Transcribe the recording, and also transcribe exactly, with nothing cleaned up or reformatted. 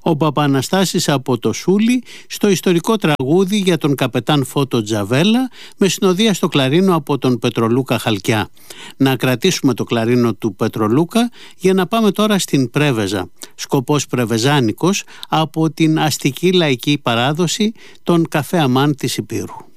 Ο Παπαναστάσης από το Σούλι στο ιστορικό τραγούδι για τον καπετάν Φώτο Τζαβέλα με συνοδεία στο κλαρίνο από τον Πετρολούκα Χαλκιά. Να κρατήσουμε το κλαρίνο του Πετρολούκα για να πάμε τώρα στην Πρέβεζα. Σκοπός πρεβεζάνικος από την αστική λαϊκή παράδοση των καφέ αμάν της Υπήρου.